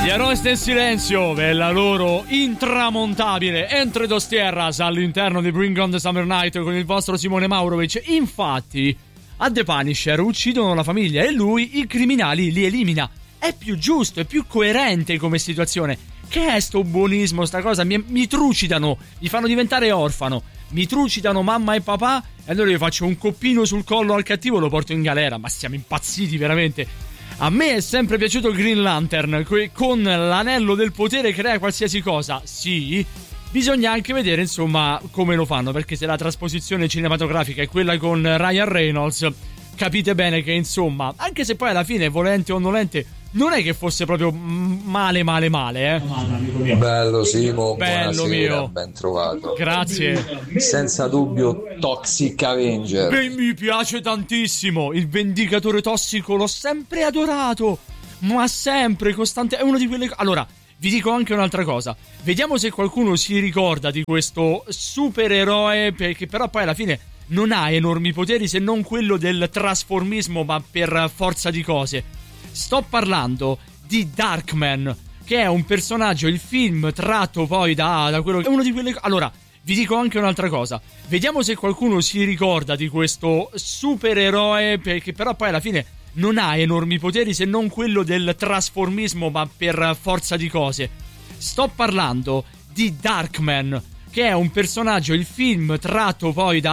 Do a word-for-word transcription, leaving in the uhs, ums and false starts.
Gli Eroes del Silenzio per la loro intramontabile Entre dos Tierras all'interno di Bring on the Summer Night con il vostro Simone Maurovic. Infatti a The Punisher uccidono la famiglia e lui i criminali li elimina. È più giusto, è più coerente come situazione. Che è sto buonismo, sta cosa? Mi, mi trucidano, mi fanno diventare orfano, mi trucidano mamma e papà e allora io faccio un coppino sul collo al cattivo e lo porto in galera. Ma siamo impazziti veramente. A me è sempre piaciuto Green Lantern, que- con l'anello del potere crea qualsiasi cosa. Sì, bisogna anche vedere insomma come lo fanno, perché se la trasposizione cinematografica è quella con Ryan Reynolds, capite bene che insomma, anche se poi alla fine volente o nolente non è che fosse proprio male male male, eh. Bello Simo, bello buonasera, mio, ben trovato. Grazie. Senza dubbio Toxic Avenger. Beh, mi piace tantissimo. Il Vendicatore Tossico l'ho sempre adorato, ma sempre, costante. È uno di quelle. Allora, vi dico anche un'altra cosa. Vediamo se qualcuno si ricorda di questo supereroe, perché però poi alla fine non ha enormi poteri se non quello del trasformismo, ma per forza di cose. Sto parlando di Darkman, che è un personaggio, il film tratto poi da, da quello che è uno di quelle. Allora, vi dico anche un'altra cosa. Vediamo se qualcuno si ricorda di questo supereroe, perché però poi alla fine non ha enormi poteri se non quello del trasformismo, ma per forza di cose. Sto parlando di Darkman, che è un personaggio, il film tratto poi da